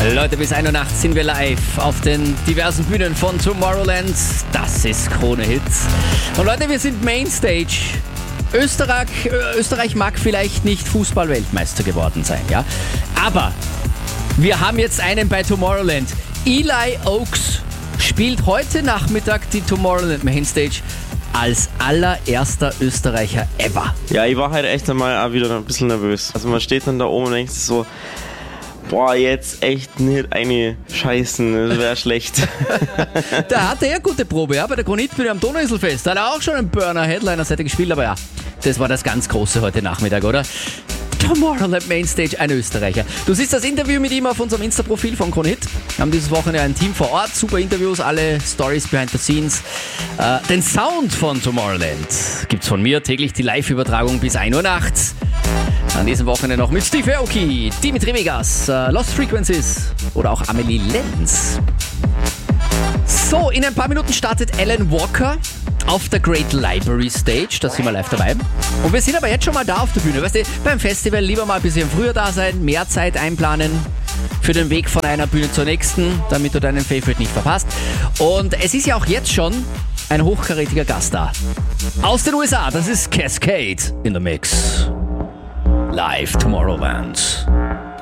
Leute, bis 1 Uhr nachts sind wir live auf den diversen Bühnen von Tomorrowland. Das ist Krone Hits. Und Leute, wir sind Mainstage. Österreich mag vielleicht nicht Fußball-Weltmeister geworden sein, ja? Aber wir haben jetzt einen bei Tomorrowland. Eli Oaks spielt heute Nachmittag die Tomorrowland Mainstage als allererster Österreicher ever. Ja, ich war halt echt einmal auch wieder ein bisschen nervös. Also man steht dann da oben und denkt sich so, boah, jetzt echt nicht eine Scheißen, das wäre schlecht. Da hatte er gute Probe, ja, bei der Granitbühne am Donauinselfest. Da hat er auch schon einen Burner-Headliner-Seite gespielt, aber ja, das war das ganz Große heute Nachmittag, oder? Tomorrowland Mainstage, ein Österreicher. Du siehst das Interview mit ihm auf unserem Insta-Profil von Krone Hit. Wir haben dieses Wochenende ein Team vor Ort, super Interviews, alle Stories behind the scenes. Den Sound von Tomorrowland gibt's von mir täglich die Live-Übertragung bis 1 Uhr nachts. An diesem Wochenende noch mit Steve Aoki, Dimitri Vegas, Lost Frequencies oder auch Amelie Lenz. So, in ein paar Minuten startet Alan Walker auf der Great Library Stage, da sind wir live dabei. Und wir sind aber jetzt schon mal da auf der Bühne. Weißt du, beim Festival lieber mal ein bisschen früher da sein, mehr Zeit einplanen für den Weg von einer Bühne zur nächsten, damit du deinen Favorite nicht verpasst. Und es ist ja auch jetzt schon ein hochkarätiger Gast da. Aus den USA, das ist Cascade in the Mix. Live Tomorrowland.